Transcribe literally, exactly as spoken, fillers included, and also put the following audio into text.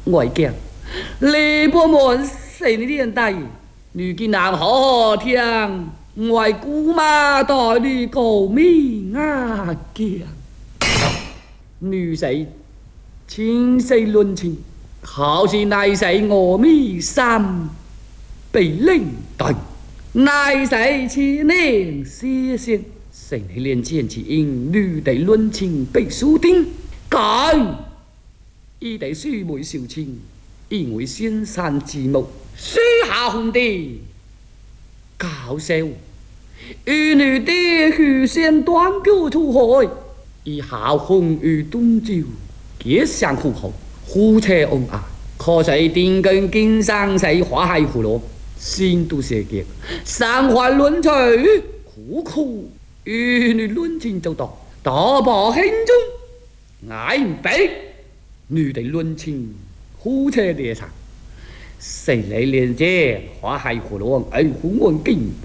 外讲，李伯门谁的年代，如今南好听，外姑妈带你cầu命啊讲，女婿千世论情，好是乃婿我咪三被领队，乃婿千年谢谢。谁来连见其因女的论情被输定，改伊得须梅受情，因为先山之木，须下红地搞笑。与女的许仙断脚出海，以好红与东照，结相互后，夫妻恩爱。可谁定根经上谁花海葫芦，心都邪结，三环论取，苦苦。与女论情就到，大把心中爱唔俾，女的论情，夫妻猎场，谁来连接花海葫芦，爱红问经。